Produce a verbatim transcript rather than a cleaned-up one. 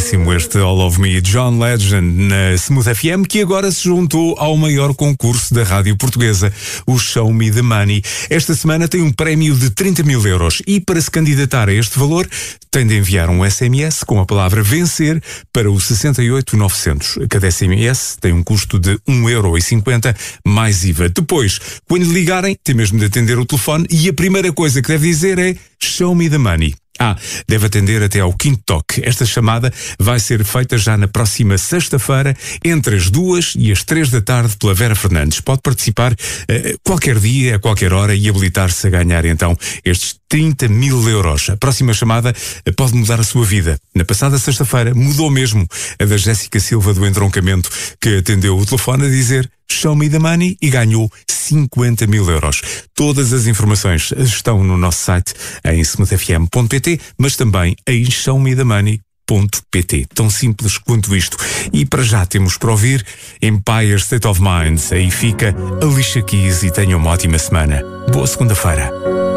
belíssimo este All of Me, John Legend, na Smooth F M, que agora se juntou ao maior concurso da rádio portuguesa, o Show Me the Money. Esta semana tem um prémio de trinta mil euros e, para se candidatar a este valor, tem de enviar um S M S com a palavra vencer para o sessenta e oito novecentos. Cada S M S tem um custo de um euro e cinquenta mais I V A. Depois, quando lhe ligarem, tem mesmo de atender o telefone e a primeira coisa que deve dizer é Show Me the Money. Ah, deve atender até ao quinto toque. Esta chamada vai ser feita já na próxima sexta-feira, entre as duas e as três da tarde, pela Vera Fernandes. Pode participar uh, qualquer dia, a qualquer hora, e habilitar-se a ganhar então estes trinta mil euros. A próxima chamada uh, pode mudar a sua vida. Na passada sexta-feira mudou mesmo a da Jéssica Silva do Entroncamento, que atendeu o telefone a dizer Show Me the Money e ganhou cinquenta mil euros. Todas as informações estão no nosso site em smooth f m ponto p t, mas também em show me the money ponto p t. Tão simples quanto isto. E para já temos para ouvir Empire State of Mind. Aí fica Alicia Keys e tenham uma ótima semana. Boa segunda-feira.